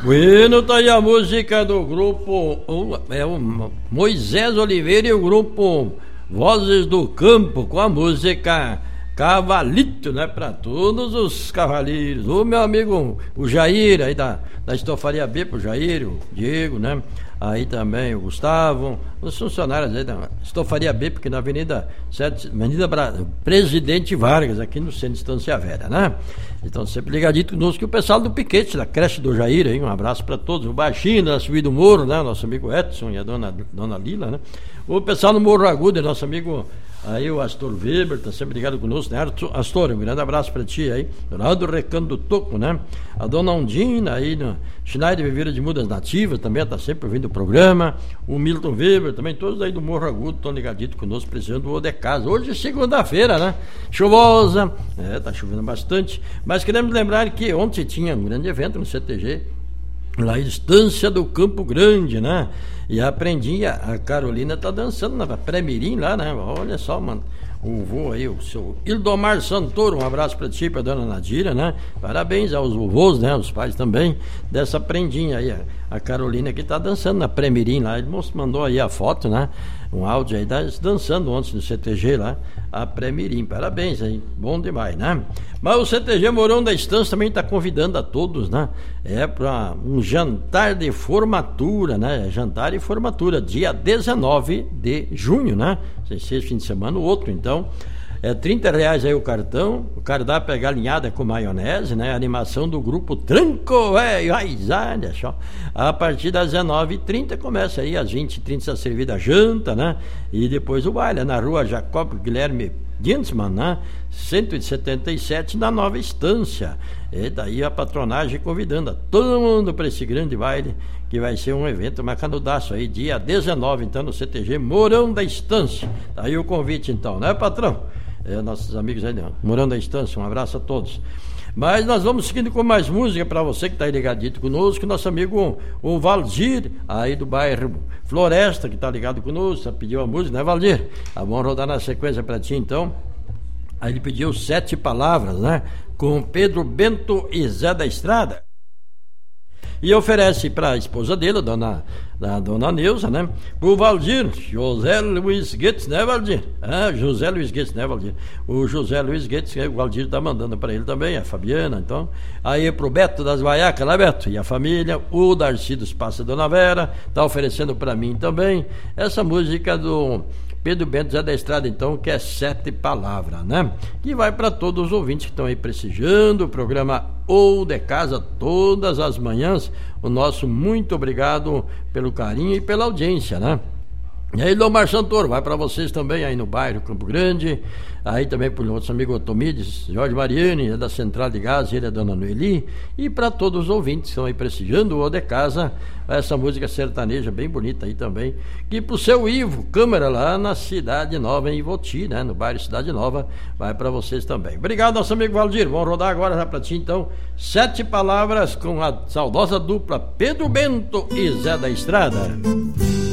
Bueno, tá aí a música do grupo o Moisés Oliveira e o grupo Vozes do Campo, com a música Cavalito, né? Pra todos os cavaleiros. O meu amigo, o Jair, aí da Estofaria B, pro Jair, o Diego, né? Aí também o Gustavo, os funcionários aí da Estofaria B, porque na Avenida Presidente Vargas, aqui no centro de Estância Velha, né? Então sempre ligadito conosco, que o pessoal do Piquete, da creche do Jair, aí, um abraço para todos, o Baixinho da Subida do Morro, né? Nosso amigo Edson e a dona Lila, né? O pessoal do Morro Agudo, nosso amigo aí, o Astor Weber, tá sempre ligado conosco, né? Astor, um grande abraço pra ti aí, lá do Recanto do Toco, né? A dona Ondina aí, no Schneider Viveira de Mudas Nativas, também tá sempre ouvindo o programa. O Milton Weber, também todos aí do Morro Agudo, estão ligaditos conosco, precisando do de casa. Hoje é segunda-feira, né? Chuvosa, tá chovendo bastante, mas queremos lembrar que ontem tinha um grande evento no CTG, lá em Estância do Campo Grande, né? E a prendinha, a Carolina tá dançando na pré-mirim lá, né? Olha só, mano, o vô aí, o seu Ildomar Santoro, um abraço pra ti, pra dona Nadira, né? Parabéns aos vovôs, né? Os pais também, dessa prendinha aí, a Carolina que tá dançando na pré-mirim lá, ele mandou aí a foto, né? Um áudio aí, dançando ontem no CTG lá, a pré-mirim, parabéns aí, bom demais, né? Mas o CTG Mourão da Estância também está convidando a todos, né? Para um jantar de formatura, né? Jantar e formatura, dia 19 de junho, né? Sem ser fim de semana, o outro, então. É R$30 aí o cartão, o cardápio é galinhada com maionese, né? A animação do grupo Tranco, velho, olha só. A partir das 19h30 começa aí, às 20h30 a servida janta, né? E depois o baile, na rua Jacob Guilherme Dinsman, né? 177, na Nova Estância. E daí a patronagem convidando a todo mundo para esse grande baile, que vai ser um evento macanudaço aí, dia 19, então, no CTG Mourão da Estância. Daí o convite, então, né, patrão? Nossos amigos aí, Mourão da Estância, um abraço a todos. Mas nós vamos seguindo com mais música para você que está ligadito conosco, nosso amigo o Valdir, aí do bairro Floresta, que está ligado conosco, pediu a música, né, Valdir? Vamos rodar na sequência para ti, então. Aí ele pediu 7 palavras, né? Com Pedro Bento e Zé da Estrada. E oferece para a esposa dele, a dona Neuza, né? Pro Valdir, José Luiz Guedes, né, Valdir? José Luiz Guedes, né, Valdir? O José Luiz Guedes, o Valdir tá mandando para ele também, a Fabiana, então. Aí pro Beto das Guaiacas, né, Beto? E a família, o Darcy dos Passos Dona Vera, tá oferecendo para mim também essa música do Pedro Bento Zé da Estrada, então, que é 7 palavras, né? Que vai para todos os ouvintes que estão aí prestigiando o programa Ou de Casa todas as manhãs. O nosso muito obrigado pelo carinho e pela audiência, né? E aí, Lomar Santoro, vai para vocês também aí no bairro Campo Grande, aí também para o nosso amigo Otomides, Jorge Mariani, é da Central de Gás, ele é a dona Noeli, e para todos os ouvintes que estão aí prestigiando o de Casa, essa música sertaneja bem bonita aí também, que pro seu Ivo Câmara lá na Cidade Nova, em Ivoti, né, no bairro Cidade Nova, vai para vocês também. Obrigado, nosso amigo Valdir, vamos rodar agora já para ti então, 7 palavras com a saudosa dupla Pedro Bento e Zé da Estrada.